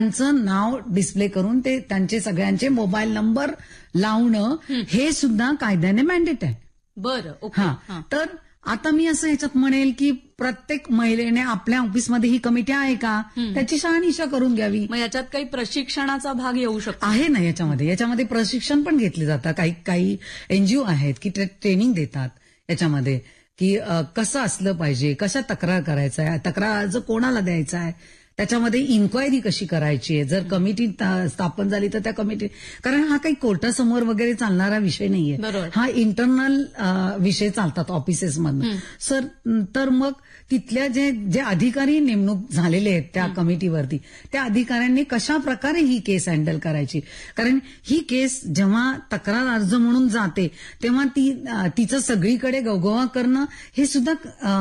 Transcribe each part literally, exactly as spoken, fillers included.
त्यांचं नाव डिस्प्ले करून ते त्यांचे सगळ्यांचे मोबाईल नंबर लावणं हे सुद्धा कायद्याने मॅन्डेट आहे. बरं, ओके. हा, तर आता मी असं याच्यात म्हणेल की प्रत्येक महिलेने आपल्या ऑफिसमध्ये ही कमिटी आहे का त्याची शहानिशा करून घ्यावी. मग याच्यात काही प्रशिक्षणाचा भाग येऊ शकतो? आहे ना, याच्यामध्ये याच्यामध्ये प्रशिक्षण पण घेतले जातं. काही काही एनजीओ आहेत की ट्रेनिंग देतात याच्यामध्ये की कसं असलं पाहिजे, कशा तक्रार करायचं आहे, तक्रार अर्ज कोणाला द्यायचा आहे, त्याच्यामध्ये इन्क्वायरी कशी करायची आहे. जर कमिटी स्थापन झाली तर त्या कमिटी, कारण हा काही कोर्टासमोर वगैरे चालणारा विषय नाहीये, हा इंटरनल विषय चालतात ऑफिसेसमधून. सर तर मग तिथल्या जे जे अधिकारी नेमणूक झालेले आहेत त्या कमिटीवरती, त्या अधिकाऱ्यांनी कशा प्रकारे ही केस हँडल करायची. कारण ही केस जेव्हा तक्रार अर्ज म्हणून जाते तेव्हा ती तिचं सगळीकडे गवगवा करणं हे सुद्धा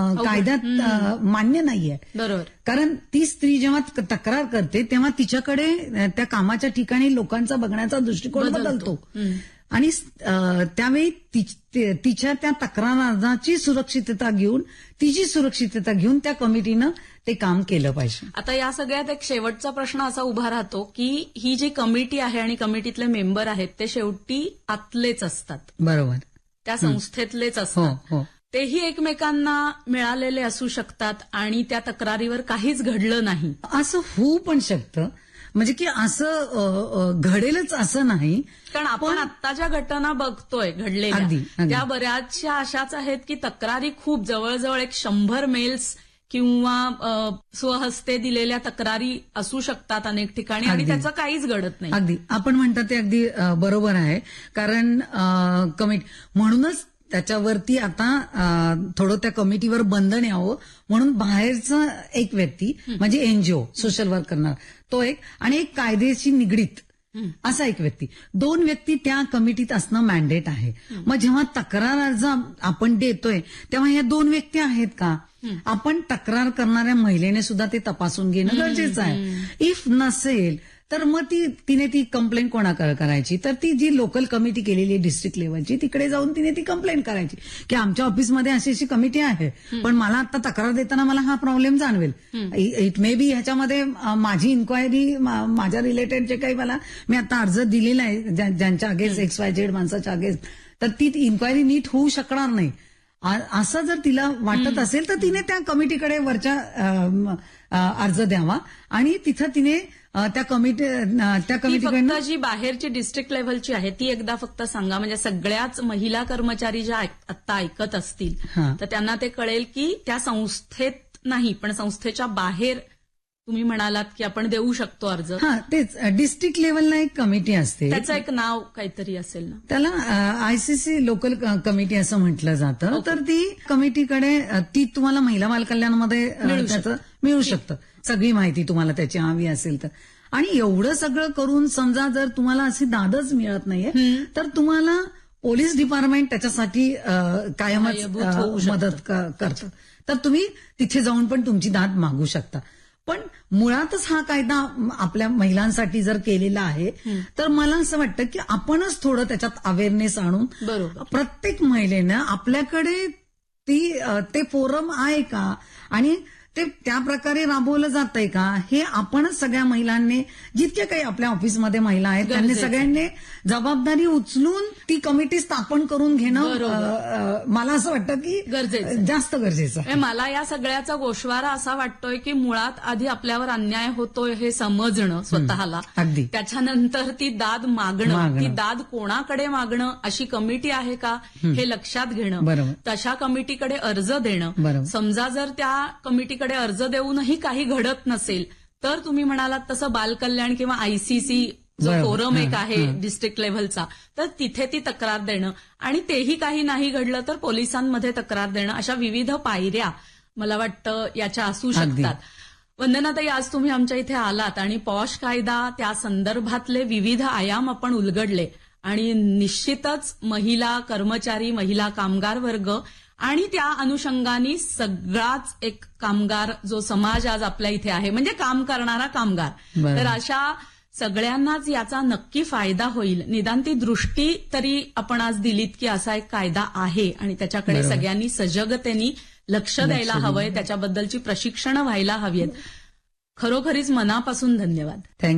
कायद्यात मान्य नाहीये. बरोबर. कारण ती स्त्री जेव्हा तक्रार करते तेव्हा तिच्याकडे त्या कामाच्या ठिकाणी लोकांचा बघण्याचा दृष्टिकोन बदलतो आणि त्यावेळी तिच्या त्या तक्रार अर्जाची सुरक्षितता घेऊन, तिची सुरक्षितता घेऊन त्या कमिटीनं ते काम केलं पाहिजे. आता या सगळ्यात एक शेवटचा प्रश्न असा उभा राहतो की ही जी कमिटी आहे आणि कमिटीतले मेंबर आहेत ते शेवटी आतलेच असतात. बरोबर. त्या संस्थेतलेच असतात. हो, हो. तेही एकमेकांना मिळालेले असू शकतात आणि त्या तक्रारीवर काहीच घडलं नाही. असं होऊ पण शकतं, म्हणजे की असं घडेलच असं नाही. कारण आपण आता ज्या घटना बघतोय घडलेल्या त्या बऱ्याचशा अशाच आहेत की तक्रारी खूप जवळजवळ एक शंभर मेल्स किंवा स्वहस्ते दिलेल्या तक्रारी असू शकतात अनेक ठिकाणी आणि त्याचं काहीच घडत नाही. अगदी आपण म्हणता ते अगदी बरोबर आहे. कारण कमिटी म्हणूनच त्याच्यावरती आता थोडं त्या कमिटीवर बंधन यावं म्हणून बाहेरचा एक व्यक्ती म्हणजे एनजीओ सोशल वर्क करणार तो एक आणि एक कायदेशी निगडीत असा एक व्यक्ती, दोन व्यक्ती त्या कमिटीत असणं मॅन्डेट आहे. मग जेव्हा तक्रार अर्ज आपण देतोय तेव्हा ह्या दोन व्यक्ती आहेत का, आपण तक्रार करणाऱ्या महिलेने सुद्धा ते तपासून घेणं गरजेचं आहे. इफ नसेल तर मग ती तिने ती कंप्लेंट कोणाकडे करायची, तर ती जी लोकल कमिटी केलेली आहे डिस्ट्रिक्ट लेवलची तिकडे जाऊन तिने ती कंप्लेंट करायची की आमच्या ऑफिसमध्ये अशी अशी कमिटी आहे पण मला आता तक्रार देताना मला हा प्रॉब्लेम जाणवेल. इट मे बी ह्याच्यामध्ये माझी इन्क्वायरी माझ्या रिलेटेड जे काही मला मी आता अर्ज दिलेला आहे ज्यांच्या अगेन्स्ट एक्स वाय झेड माणसाच्या अगेन्स्ट, तर ती इन्क्वायरी नीट होऊ शकणार नाही असं जर तिला वाटत असेल तर तिने त्या कमिटीकडे वरच्या अर्ज द्यावा आणि तिथं तिने त्या कमिटी त्या कमिटीकडनं जी बाहेरची डिस्ट्रिक्ट लेव्हलची आहे ती एकदा फक्त सांगा, म्हणजे सगळ्याच महिला कर्मचारी ज्या आता ऐकत असतील तर त्यांना ते कळेल की त्या संस्थेत नाही पण संस्थेच्या बाहेर तुम्ही म्हणालात की आपण देऊ शकतो अर्ज. हा, तेच डिस्ट्रिक्ट लेव्हलला एक कमिटी असते, त्याचं एक नाव काहीतरी असेल ना, त्याला आयसीसी लोकल कमिटी असं म्हटलं जातं. तर ती कमिटीकडे ती तुम्हाला महिला बाल कल्याणामध्ये त्याचं मिळू शकतं सगळी माहिती तुम्हाला त्याची हवी असेल तर. आणि एवढं सगळं करून समजा जर तुम्हाला अशी दादच मिळत नाहीये तर तुम्हाला पोलीस डिपार्टमेंट त्याच्यासाठी कायमच मदत करतं, तर तुम्ही तिथे जाऊन पण तुमची दाद मागू शकता. पण मुळातच हा कायदा आपल्या महिलांसाठी जर केलेला आहे तर मला असं वाटतं की आपणच थोडं त्याच्यात अवेअरनेस आणून प्रत्येक महिलेनं आपल्याकडे ती ते फोरम आहे का आणि ते त्या प्रकारे राबवलं जातंय का हे आपणच सगळ्या महिलांनी, जितके काही आपल्या ऑफिसमध्ये महिला आहेत त्यांनी सगळ्यांनी जबाबदारी उचलून ती कमिटी स्थापन करून घेणं मला असं वाटतं की गरजेचं, जास्त गरजेचं आहे. मला या सगळ्याचा गोषवारा असा वाटतोय की मुळात आधी आपल्यावर अन्याय होतोय हे समजणं स्वतःला, अगदी त्याच्यानंतर ती दाद मागणं, ती दाद कोणाकडे मागणं, अशी कमिटी आहे का हे लक्षात घेणं, तशा कमिटीकडे अर्ज देणं. समजा जर त्या कमिटी कडे अर्ज देऊनही काही घडत नसेल तर तुम्ही म्हणालात तसं बालकल्याण किंवा आयसीसी जो फोरम एक आहे डिस्ट्रिक्ट लेव्हलचा तर तिथे ती तक्रार देणं आणि तेही काही नाही घडलं तर पोलिसांमध्ये तक्रार देणं, अशा विविध पायऱ्या मला वाटतं याच्या असू शकतात. वंदनाताई, आज तुम्ही आमच्या इथे आलात आणि पॉश कायदा त्या संदर्भातले विविध आयाम आपण उलगडले आणि निश्चितच महिला कर्मचारी, महिला कामगार वर्ग आणि त्या अनुषंगाने सगळाच एक कामगार जो समाज आज आपल्या इथे आहे म्हणजे काम करणारा कामगार, तर अशा सगळ्यांनाच याचा नक्की फायदा होईल. निदान ती दृष्टी तरी आपण आज दिलीत की असा एक कायदा आहे आणि त्याच्याकडे सगळ्यांनी सजगतेने लक्ष द्यायला हवंय, त्याच्याबद्दलची प्रशिक्षणं व्हायला हवीत. खरोखरीच मनापासून धन्यवाद.